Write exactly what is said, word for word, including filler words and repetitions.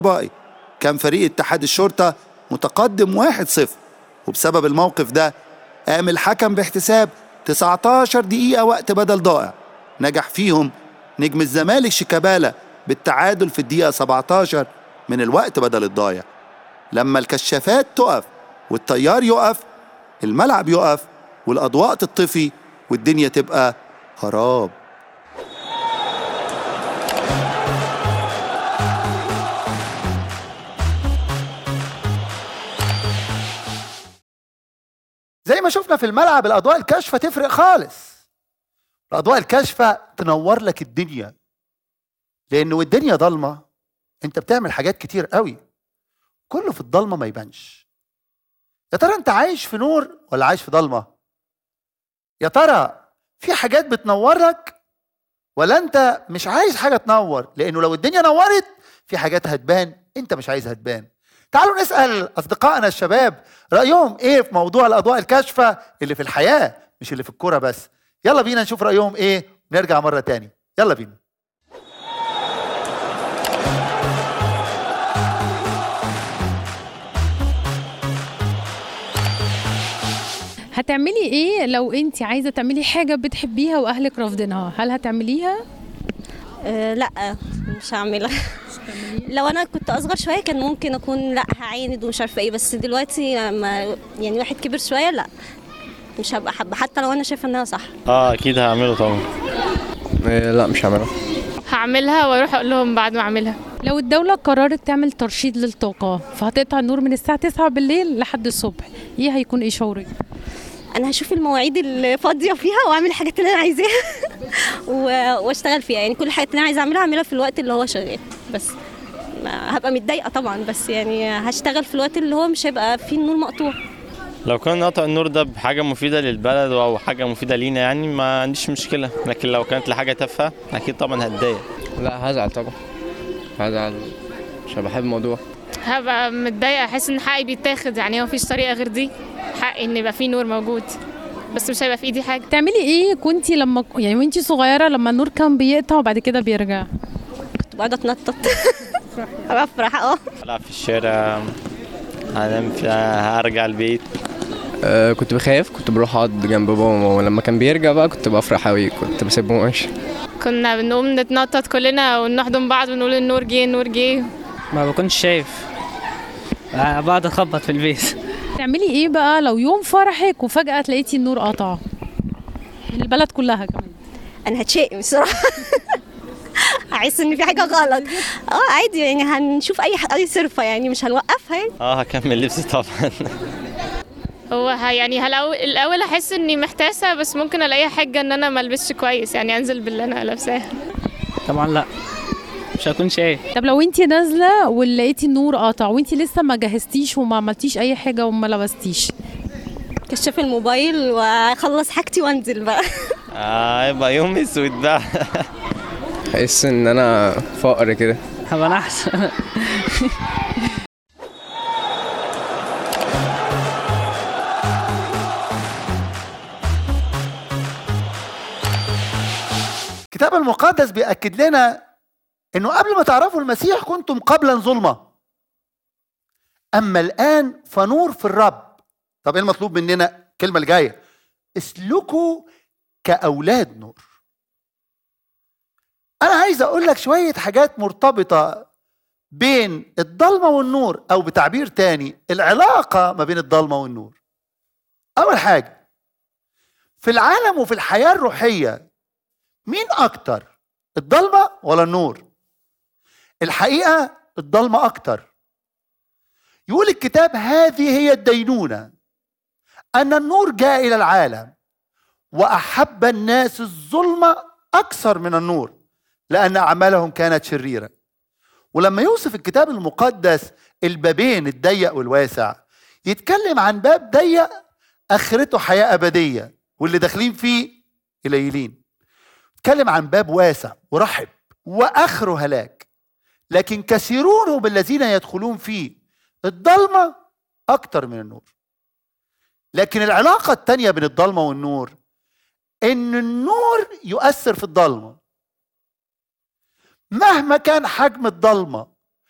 باقي كان فريق اتحاد الشرطة متقدم واحد صفر، وبسبب الموقف ده قام الحكم باحتساب تسعتاشر دقيقة وقت بدل ضائع نجح فيهم نجم الزمالك شيكابالا بالتعادل في الدقيقة سبعتاشر من الوقت بدل الضايع. لما الكشافات تقف والتيار يقف، الملعب يقف والأضواء تطفي والدنيا تبقى خراب. زي ما شفنا في الملعب الأضواء الكاشفة تفرق خالص. الأضواء الكاشفة تنور لك الدنيا، لأن والدنيا ضلمة أنت بتعمل حاجات كتير قوي، كله في الضلمة ما يبانش. يا ترى أنت عايش في نور ولا عايش في ضلمة؟ يا ترى في حاجات بتنورك ولا أنت مش عايز حاجة تنور؟ لأنه لو الدنيا نورت في حاجات هتبان أنت مش عايزها تبان. تعالوا نسأل أصدقائنا الشباب رأيهم إيه في موضوع الأضواء الكاشفة اللي في الحياة مش اللي في الكرة بس. يلا بينا نشوف رأيهم إيه ونرجع مرة تاني. يلا بينا. هتعملي ايه لو انت عايزه تعملي حاجه بتحبيها واهلك رافضينها؟ هل هتعمليها؟ أه لا مش هعملها. لو انا كنت اصغر شويه كان ممكن اكون لا هعاند ومش عارفه ايه، بس دلوقتي لما يعني واحد كبر شويه لا مش هبقى حابه حتى لو انا شايفه انها صح. اه اكيد هعمله طبعا. إيه لا مش هعملها. هعملها واروح اقول لهم بعد ما اعملها. لو الدوله قررت تعمل ترشيد للطاقه فهتقطع النور من الساعه تسعة بالليل لحد الصبح، ايه هيكون ايه شعورك؟ انا هشوف المواعيد اللي فاضيه فيها واعمل الحاجات اللي انا عايزاها واشتغل فيها، يعني كل الحاجات اللي انا عايزه اعملها اعملها في الوقت اللي هو شغال، بس هبقى متضايقه طبعا، بس يعني هشتغل في الوقت اللي هو مش هيبقى فيه النور مقطوع. لو كان قطع النور ده بحاجه مفيده للبلد او حاجه مفيده لينا يعني ما عنديش مشكله، لكن لو كانت لحاجه تافهه اكيد طبعا هتضايق. لا هزعل طبعا، هزعل مش بحب الموضوع. هبقى متضايقه، احس ان حقي بيتاخد، يعني هو مفيش طريقه غير دي، حقي ان يبقى فيه نور موجود بس مش هيبقى في ايدي حاجه. تعملي ايه كنتي لما يعني وانتي صغيره لما النور كان بيقطع وبعد كده بيرجع؟ كنت بقعد اتنطط افرح اه العب في الشارع، هنام فيها، هرجع البيت. أه كنت بخاف، كنت بروح اقعد جنب بابا وماما، ولما كان بيرجع بقى كنت بفرح قوي، كنت بسيبهم ماشي. كنا بنقوم نتنطط كلنا ونحضن بعض ونقول النور جه النور جه. ما بكونش شايف، بقعد اخبط في البيت. تعملي ايه بقى لو يوم فرحك وفجأة لقيتي النور قطع؟ البلد كلها كمان. انا هتشائم الصراحه احس ان في حاجه غلط. اه عادي يعني هنشوف اي اي صرفه يعني مش هنوقفها يعني. اه هكمل لبسي طبعا. هو يعني هلاول الاول احس اني محتاسه، بس ممكن الاقي حاجه ان انا ما البسش كويس، يعني انزل باللي انا لابساه. طبعا لا مش هكون شايف. طب لو انتي نازله ولقيتي النور قطع وانتي لسه ما جهزتيش وما عملتيش اي حاجه وما لبستيش، كشف الموبايل واخلص حاجتي وانزل بقى. اه يبقى يوم اسود بقى. احس ان انا فقر كده. هبقى انا احسن. الكتاب المقدس بيأكد لنا انه قبل ما تعرفوا المسيح كنتم قبلا ظلمة، اما الان فنور في الرب. طب ايه المطلوب مننا؟ الكلمة الجاية اسلكوا كأولاد نور. انا عايز اقول لك شوية حاجات مرتبطة بين الضلمة والنور، او بتعبير تاني العلاقة ما بين الضلمة والنور. اول حاجة في العالم وفي الحياة الروحية مين اكتر، الضلمة ولا النور؟ الحقيقة الضلمة اكتر. يقول الكتاب هذه هي الدينونة ان النور جاء الى العالم واحب الناس الظلمة اكثر من النور لان اعمالهم كانت شريرة. ولما يوصف الكتاب المقدس البابين الضيق والواسع يتكلم عن باب ضيق اخرته حياة ابدية واللي داخلين فيه قليلين. يتكلم عن باب واسع ورحب واخره هلاك، لكن كثيرون هم الذين يدخلون فيه. الضلمة اكتر من النور. لكن العلاقة التانية بين الضلمة والنور ان النور يؤثر في الضلمة. مهما كان حجم الضلمة